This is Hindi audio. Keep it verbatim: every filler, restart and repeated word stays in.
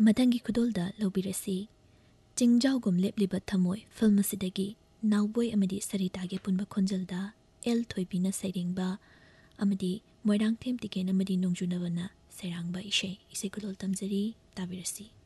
मथंगी खुदोलदा लौबिरसी चिंगजाउगुम लेपलिबा थमोय फिल्म असिदगी नाउबोय अमदी सरितागे पुनबा खोंजलदा एल थोइबिना सैरिंगबा अमदी मोइरांगथेम टिकेन अमदी नोंजुनबना सैरांगबा इशे इसे खुदोल तमजरी ताबिरसी।